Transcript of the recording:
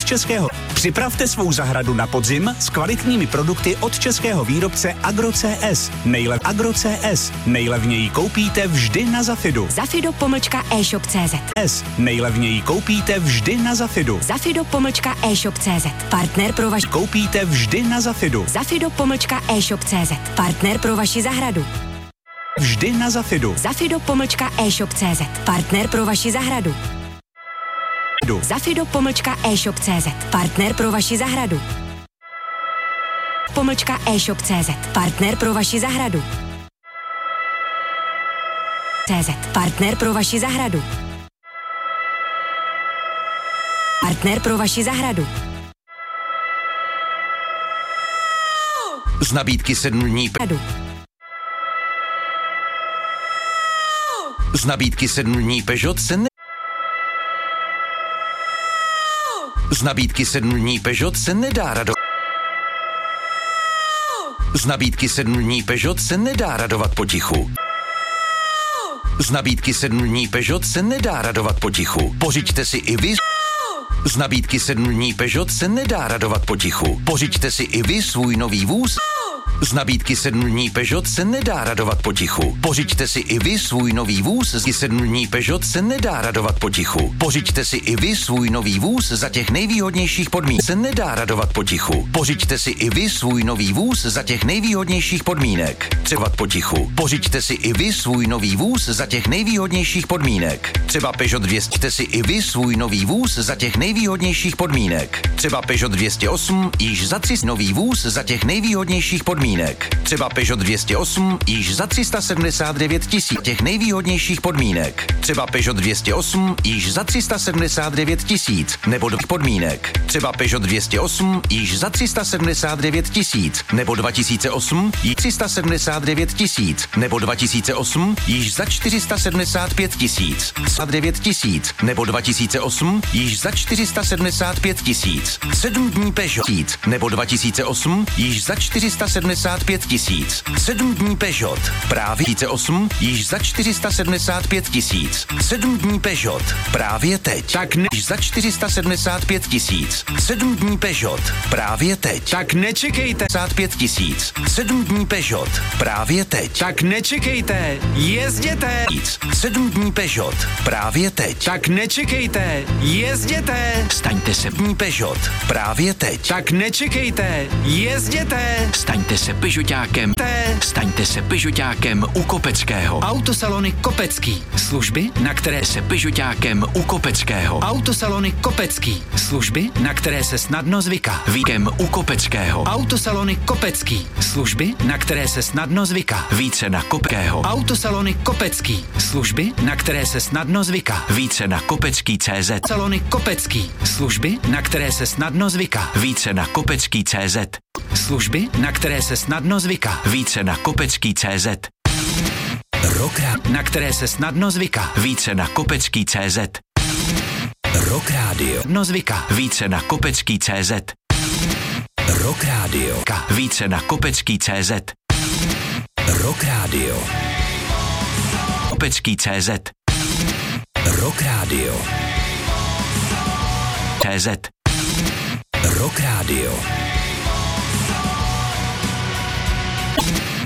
českého. Připravte svou zahradu na podzim s kvalitními produkty od českého výrobce Agro.cs. Agro.cs. Nejlevněji koupíte vždy na Zafidu. Zafido.eshop.cz. Nejlevněji koupíte vždy na Zafidu. Zafido.eshop.cz. Partner pro vaši koupíte vždy na Zafidu. Zafido.eshop.cz. Partner pro vaši zahradu. Vždy na Zafidu. Zafido.eshop.cz. Partner pro vaši zahradu. Zafido.eshop.cz. Partner pro vaši zahradu. .eshop.cz. Partner pro vaši zahradu. CZ. Partner pro vaši zahradu. Partner pro vaši zahradu. Z nabídky 7 dní Z nabídky 7 dní Peugeot se Z nabídky 7 dní Peugeot se nedá radovat. Z nabídky 7 dní Peugeot se nedá radovat potichu. Z nabídky 7 dní Peugeot se nedá radovat potichu. Pořiďte si i vy. Z nabídky 7 dní Peugeot se nedá radovat potichu. Pořiďte si i vy svůj nový vůz. Z nabídky 7 dní Peugeot se nedá radovat potichu. Pořiďte si i vy svůj nový vůz. Z 7 dní Peugeot se nedá radovat potichu. Pořiďte si i vy svůj nový vůz za těch nejvýhodnějších podmínek. Se nedá radovat potichu. Pořiďte si i vy svůj nový vůz za těch nejvýhodnějších podmínek. Třeba potichu. Pořiďte si i vy svůj nový vůz za těch nejvýhodnějších podmínek. Třeba Peugeot 200 si i vy svůj nový vůz za těch nejvýhodnějších podmínek. Třeba Peugeot 208 již za 3 nový vůz za těch nejvýhodnějších podmínek. Třeba Peugeot 208 již za 379 000 těch nejvýhodnějších podmínek. Třeba Peugeot 208 již za 379 000 nebo do podmínek. Třeba Peugeot 208 již za 379 000 nebo 2008 již 379 000 nebo 2008 již za 475 000. 9 000 nebo 2008 již za 475 000. 7 dní Peugeot nebo 2008 již za 475 000. 7 dní Peugeot. Právě 2008 již za 475 000. 7 dní Peugeot. Právě teď. Tak než za 475 000. 7 dní Peugeot. Právě teď. Tak nečekejte. 55 000. 7 dní Peugeot. Právě teď. Tak nečekejte. Jezděte. 7 dní Peugeot. Právě teď. Tak nečekejte. Jezděte. Staňte se dní Peugeot. Právě teď. Tak nečekejte. Jezděte. Staňte se Peugeotákem. Staňte se Peugeotákem u Kopeckého. Autosalony Kopecký. Služby, na které se Peugeotákem u Kopeckého. Autosalony Kopecký. Služby, na které se snadno zvyká. Víkem u Kopeckého. Autosalony Kopecký. Služby, na které se snadno zvyká. Více na Kopeckého. Autosalony Kopecký. Služby, na které se snadno zvyká. Více na Kopecký.cz. Salony Kopecký. Služby, na které se snadno zvyká. Více na Kopecký.cz. Služby, na které se snadno zvyká. Více na Kopecký.cz. Rock Radio, na které se snadno zvyká. Více na Kopecký.cz. Rock Radio. No zvyká. Více na Kopecký.cz. Rock Radio. Více na Kopecký.cz. Rock Radio. Kopecký.cz. Rock Radio. CZ. Rock Radio.